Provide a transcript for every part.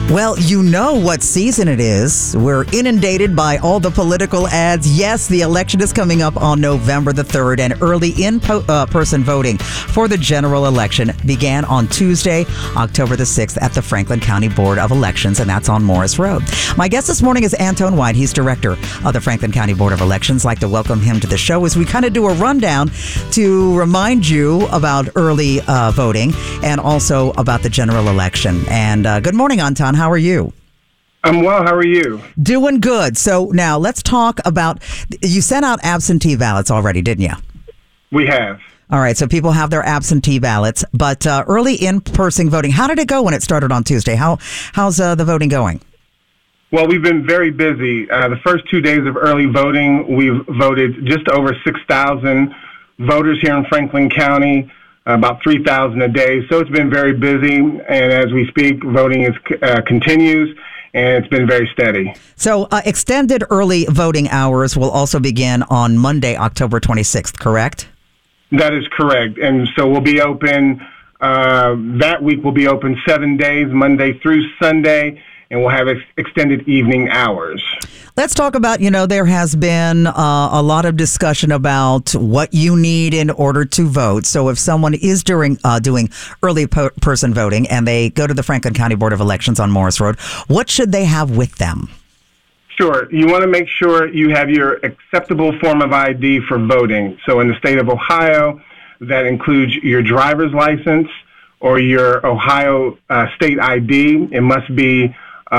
Well, you know what season it is. We're inundated by all the political ads. Yes, the election is coming up on November the 3rd, and early in-person voting for the general election began on Tuesday, October the 6th at the Franklin County Board of Elections, and that's on Morris Road. My guest this morning is Antone White. He's director of the Franklin County Board of Elections. I'd like to welcome him to the show as we kind of do a rundown to remind you about early voting and also about the general election. And good morning, Antone. How are you? I'm well. How are you? Doing good. So now let's talk about, you sent out absentee ballots already, didn't you? We have. All right. So people have their absentee ballots, but early in-person voting, how did it go when it started on Tuesday? How's the voting going? Well, we've been very busy. The first 2 days of early voting, we've voted just over 6,000 voters here in Franklin County. About 3,000 a day. So it's been very busy. And as we speak, voting continues, and it's been very steady. So extended early voting hours will also begin on Monday, October 26th, correct? That is correct. And so we'll be open, that week we'll be open 7 days, Monday through Sunday, and we'll have extended evening hours. Let's talk about, there has been a lot of discussion about what you need in order to vote. So if someone is doing early person voting and they go to the Franklin County Board of Elections on Morris Road, what should they have with them? Sure. You want to make sure you have your acceptable form of ID for voting. So in the state of Ohio, that includes your driver's license or your Ohio state ID. It must be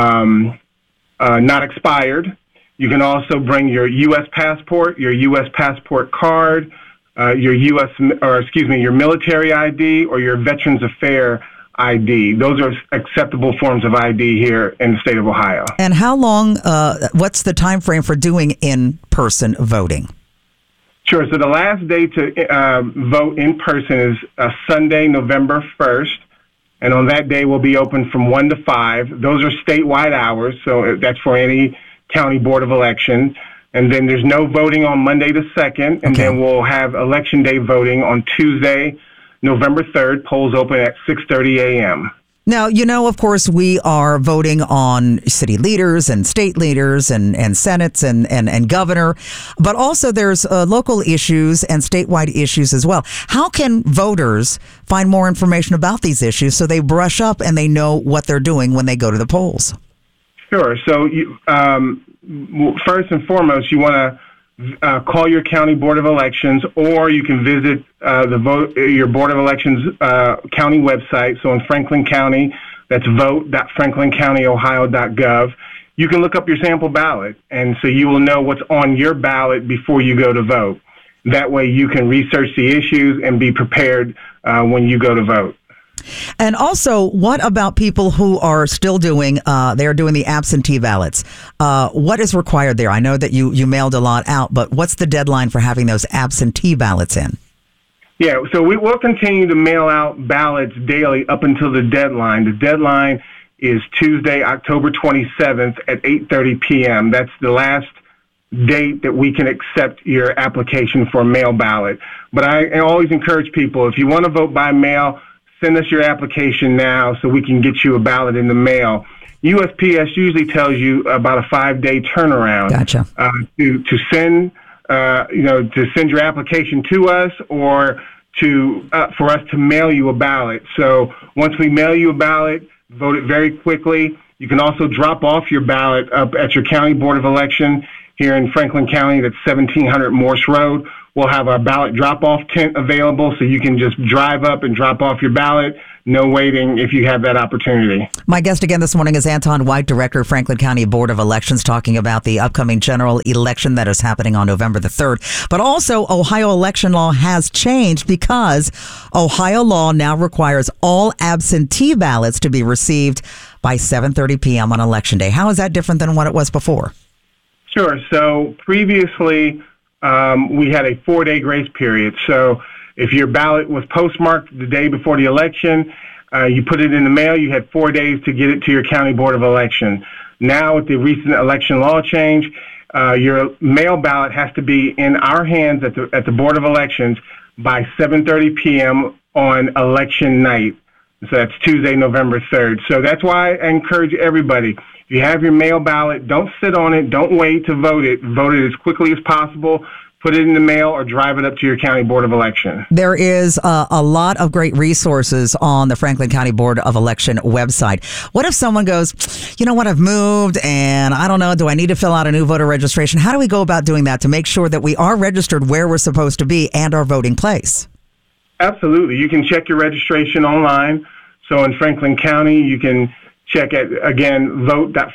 not expired. You can also bring your U.S. passport, your U.S. passport card, your military ID, or your Veterans Affairs ID. Those are acceptable forms of ID here in the state of Ohio. And how long? What's the time frame for doing in-person voting? Sure. So the last day to vote in person is Sunday, November 1st. And on that day, we'll be open from 1 to 5. Those are statewide hours, so that's for any county board of elections. And then there's no voting on Monday the 2nd, and then we'll have Election Day voting on Tuesday, November 3rd. Polls open at 6:30 a.m. Now, of course, we are voting on city leaders and state leaders and senates and governor, but also there's local issues and statewide issues as well. How can voters find more information about these issues so they brush up and they know what they're doing when they go to the polls? Sure. So first and foremost, you want to call your county board of elections, or you can visit your board of elections county website. So in Franklin County, that's vote.franklincountyohio.gov. You can look up your sample ballot, and so you will know what's on your ballot before you go to vote. That way you can research the issues and be prepared when you go to vote. And also, what about people who are still doing the absentee ballots? What is required there? I know that you mailed a lot out, but what's the deadline for having those absentee ballots in? Yeah, so we will continue to mail out ballots daily up until the deadline. The deadline is Tuesday, October 27th at 8:30 p.m. That's the last date that we can accept your application for a mail ballot. But I always encourage people, if you want to vote by mail, send us your application now so we can get you a ballot in the mail. USPS usually tells you about a 5-day turnaround. Gotcha. To send your application to us or for us to mail you a ballot. So once we mail you a ballot, vote it very quickly. You can also drop off your ballot up at your county board of election here in Franklin County. That's 1700 Morse Road. We'll have our ballot drop-off tent available, so you can just drive up and drop off your ballot. No waiting if you have that opportunity. My guest again this morning is Antone White, Director of Franklin County Board of Elections, talking about the upcoming general election that is happening on November the 3rd. But also, Ohio election law has changed because Ohio law now requires all absentee ballots to be received by 7:30 p.m. on Election Day. How is that different than what it was before? Sure. So previously, we had a 4-day grace period. So if your ballot was postmarked the day before the election, you put it in the mail, you had 4 days to get it to your county board of election. Now with the recent election law change, your mail ballot has to be in our hands at the board of elections by 7:30 p.m. on election night. So that's Tuesday, November 3rd. So that's why I encourage everybody, if you have your mail ballot, don't sit on it. Don't wait to vote it. Vote it as quickly as possible. Put it in the mail or drive it up to your county board of election. There is a lot of great resources on the Franklin County Board of Election website. What if someone goes, you know what, I've moved and I don't know, do I need to fill out a new voter registration? How do we go about doing that to make sure that we are registered where we're supposed to be and our voting place? Absolutely. You can check your registration online. So in Franklin County, you can check at, again,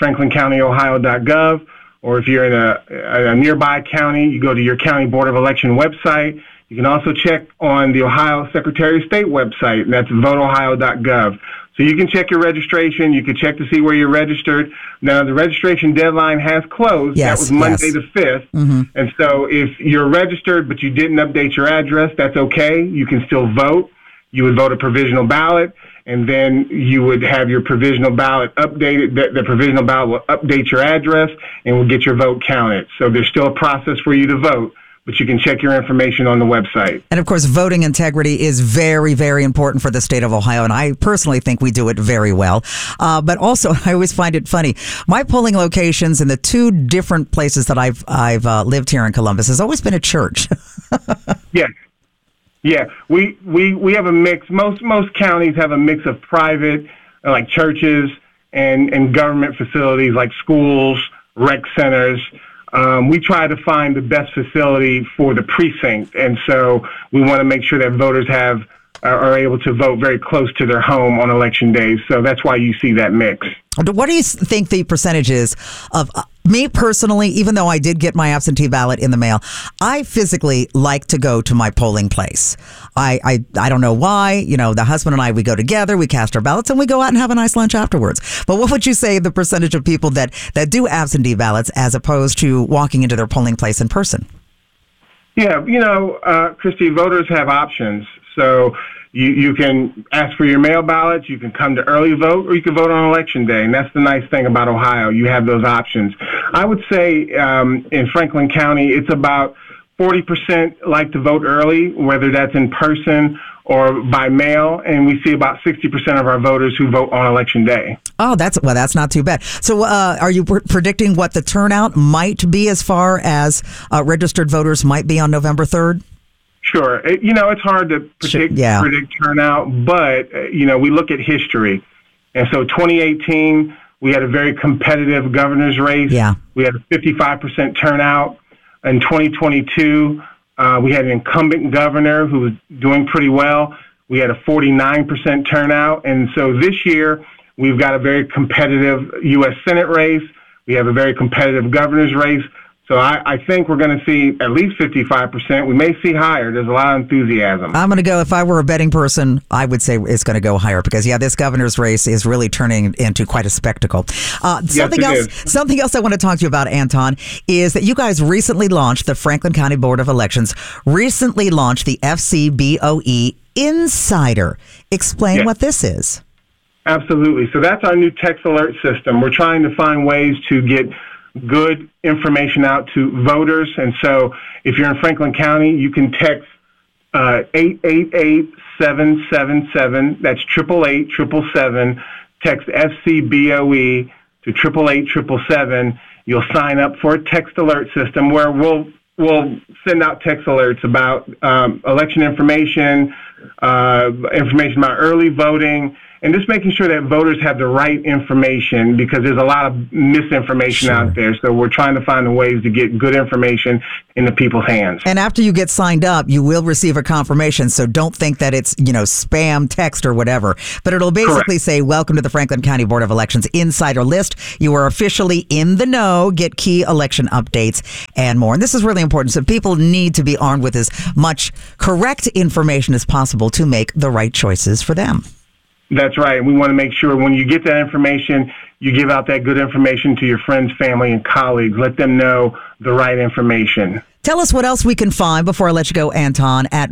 vote.franklincountyohio.gov. Or if you're in a nearby county, you go to your county board of election website. You can also check on the Ohio Secretary of State website, and that's voteohio.gov. So you can check your registration. You can check to see where you're registered. Now, the registration deadline has closed. Yes, that was Monday the 5th. Mm-hmm. And so if you're registered but you didn't update your address, that's okay. You can still vote. You would vote a provisional ballot, and then you would have your provisional ballot updated. The provisional ballot will update your address and will get your vote counted. So there's still a process for you to vote, but you can check your information on the website. And of course, voting integrity is very, very important for the state of Ohio, and I personally think we do it very well. But also, I always find it funny. My polling locations in the two different places that I've lived here in Columbus has always been a church. Yes. Yeah, we have a mix. Most counties have a mix of private, like churches, and government facilities like schools, rec centers. We try to find the best facility for the precinct, and so we want to make sure that voters are able to vote very close to their home on election days. So that's why you see that mix. What do you think the percentage is of me personally? Even though I did get my absentee ballot in the mail, I physically like to go to my polling place. I don't know why. You know, the husband and I, we go together, we cast our ballots, and we go out and have a nice lunch afterwards. But what would you say the percentage of people that do absentee ballots as opposed to walking into their polling place in person? Yeah, Christy, voters have options. So you can ask for your mail ballots, you can come to early vote, or you can vote on election day. And that's the nice thing about Ohio. You have those options. I would say in Franklin County, it's about 40% like to vote early, whether that's in person or by mail, and we see about 60% of our voters who vote on election day. Oh, that's not too bad. So are you predicting what the turnout might be as far as registered voters might be on November 3rd? Sure. It's hard to predict turnout, but, we look at history. And so 2018, we had a very competitive governor's race. Yeah. We had a 55% turnout. In 2022, we had an incumbent governor who was doing pretty well. We had a 49% turnout. And so this year, we've got a very competitive U.S. Senate race. We have a very competitive governor's race. So I think we're going to see at least 55%. We may see higher. There's a lot of enthusiasm. I'm going to go, if I were a betting person, I would say it's going to go higher because, this governor's race is really turning into quite a spectacle. Something else I want to talk to you about, Anton, is that you guys recently launched, the Franklin County Board of Elections, recently launched the FCBOE Insider. Explain what this is. Absolutely. So that's our new text alert system. We're trying to find ways to get good information out to voters. And so if you're in Franklin County, you can text 888-777. That's 888-777. Text FCBOE to 888-777. You'll sign up for a text alert system where we'll send out text alerts about election information, information about early voting, and just making sure that voters have the right information because there's a lot of misinformation out there. So we're trying to find the ways to get good information into people's hands. And after you get signed up, you will receive a confirmation. So don't think that it's, spam text or whatever. But it'll basically say, welcome to the Franklin County Board of Elections Insider List. You are officially in the know. Get key election updates and more. And this is really important. So people need to be armed with as much correct information as possible to make the right choices for them. That's right. We want to make sure when you get that information, you give out that good information to your friends, family, and colleagues. Let them know the right information. Tell us what else we can find before I let you go, Anton, at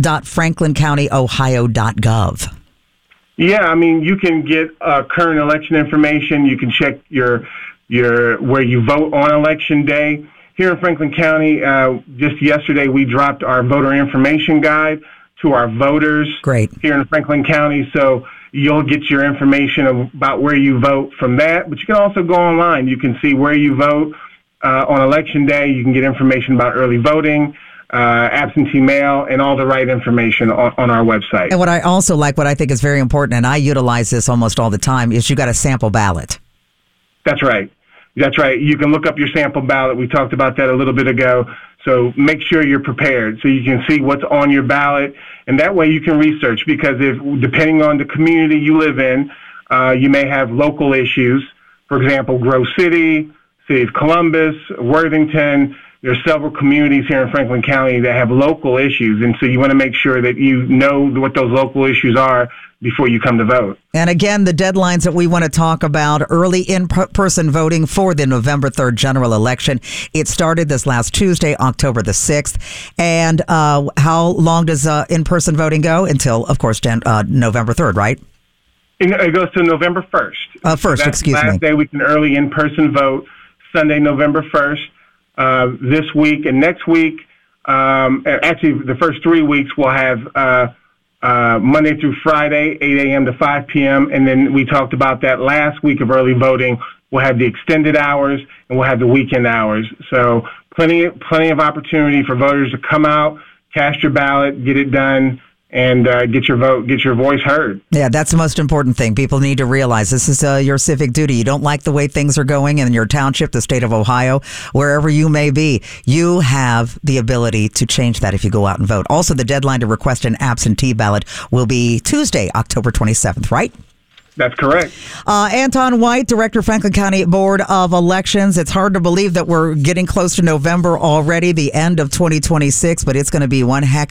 vote.franklincountyohio.gov. Yeah, you can get current election information. You can check your where you vote on election day. Here in Franklin County, just yesterday, we dropped our voter information guide to our voters. Great. Here in Franklin County. So, You'll get your information about where you vote from that, but you can also go online. You can see where you vote on Election Day. You can get information about early voting, absentee mail, and all the right information on our website. And what I also like, what I think is very important, and I utilize this almost all the time, is you got a sample ballot. That's right. That's right. You can look up your sample ballot. We talked about that a little bit ago. So make sure you're prepared so you can see what's on your ballot. And that way you can research, because depending on the community you live in, you may have local issues. For example, Grove City, City of Columbus, Worthington. There's several communities here in Franklin County that have local issues. And so you want to make sure that you know what those local issues are before you come to vote. And again, the deadlines that we want to talk about: early in-person voting for the November 3rd general election. It started this last Tuesday, October the 6th. And how long does in-person voting go? Until, of course, November 3rd, right? It goes to November 1st. First, excuse me. Last day we can early in-person vote, Sunday, November 1st. This week and next week, actually the first 3 weeks, we'll have Monday through Friday, 8 a.m. to 5 p.m. And then we talked about that last week of early voting. We'll have the extended hours and we'll have the weekend hours. So plenty of opportunity for voters to come out, cast your ballot, get it done, and get your voice heard. Yeah, that's the most important thing. People need to realize this is your civic duty. You don't like the way things are going in your township, the state of Ohio, wherever you may be. You have the ability to change that if you go out and vote. Also, the deadline to request an absentee ballot will be Tuesday, October 27th, right? That's correct. Anton White, Director, Franklin County Board of Elections. It's hard to believe that we're getting close to November already, the end of 2026, but it's going to be one heck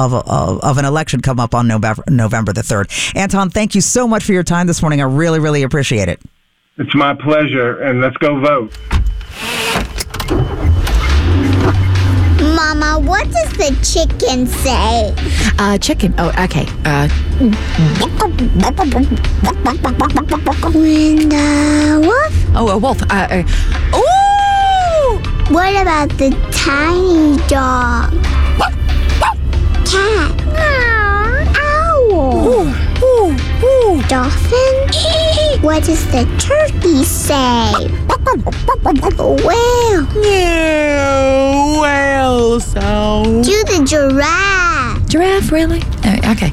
of an election come up on November the 3rd. Anton, thank you so much for your time this morning. I really, really appreciate it. It's my pleasure, and let's go vote. Mama, what does the chicken say? Chicken. Oh, okay. When the wolf? Oh, a wolf. Ooh! What about the tiny dog? Cat? Owl? Ooh. Dolphin? What does the turkey say? Whale? Yeah, whale sound. Do the giraffe? Giraffe, really? Okay.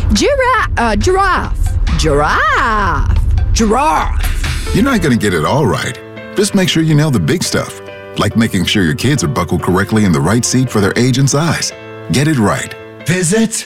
Giraffe. You're not going to get it all right. Just make sure you nail the big stuff, like making sure your kids are buckled correctly in the right seat for their age and size. Get it right. Visit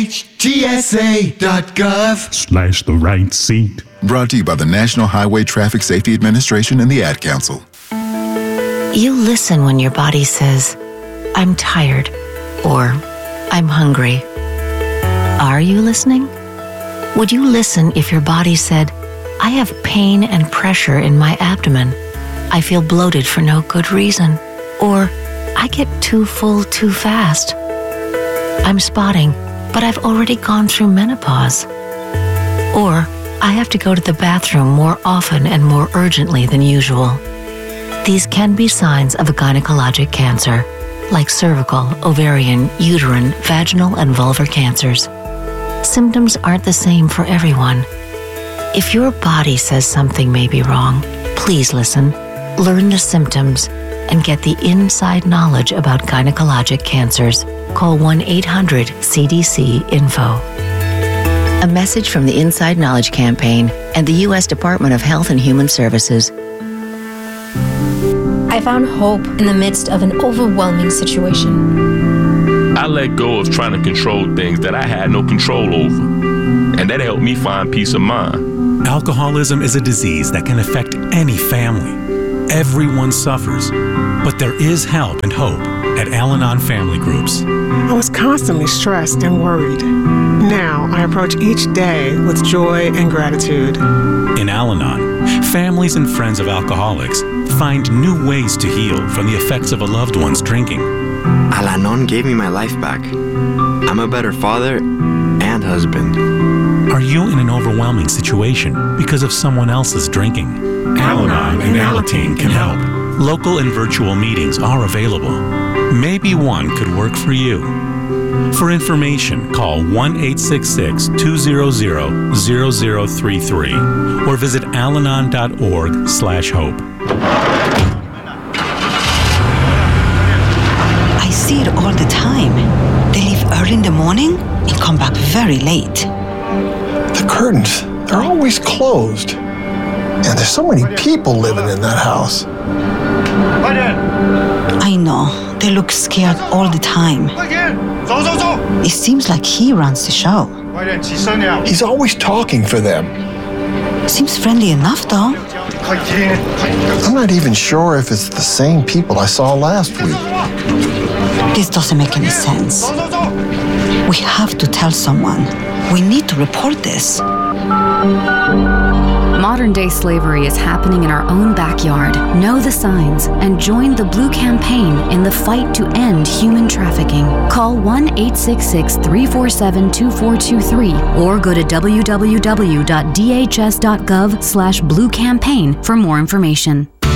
NHTSA.gov/the right seat. Brought to you by the National Highway Traffic Safety Administration and the Ad Council. You listen when your body says, "I'm tired," or "I'm hungry." Are you listening? Would you listen if your body said, "I have pain and pressure in my abdomen. I feel bloated for no good reason," or "I get too full too fast. I'm spotting, but I've already gone through menopause," or "I have to go to the bathroom more often and more urgently than usual"? These can be signs of a gynecologic cancer, like cervical, ovarian, uterine, vaginal, and vulvar cancers. Symptoms aren't the same for everyone. If your body says something may be wrong, please listen, learn the symptoms, and get the inside knowledge about gynecologic cancers. Call 1-800-CDC-INFO. A message from the Inside Knowledge Campaign and the U.S. Department of Health and Human Services. I found hope in the midst of an overwhelming situation. I let go of trying to control things that I had no control over, and that helped me find peace of mind. Alcoholism is a disease that can affect any family. Everyone suffers, but there is help and hope at Al-Anon Family Groups. I was constantly stressed and worried. Now I approach each day with joy and gratitude. In Al-Anon, families and friends of alcoholics find new ways to heal from the effects of a loved one's drinking. Al-Anon gave me my life back. I'm a better father and husband. Are you in an overwhelming situation because of someone else's drinking? Al-Anon and Alateen can help. Local and virtual meetings are available. Maybe one could work for you. For information, call 1-866-200-0033 or visit alanon.org/hope. I see it all the time. They leave early in the morning and come back very late. The curtains, they're always closed. And there's so many people living in that house. I know. They look scared all the time. It seems like he runs the show. He's always talking for them. Seems friendly enough, though. I'm not even sure if it's the same people I saw last week. This doesn't make any sense. We have to tell someone. We need to report this. Modern-day slavery is happening in our own backyard. Know the signs and join the Blue Campaign in the fight to end human trafficking. Call 1-866-347-2423 or go to www.dhs.gov/Blue Campaign for more information.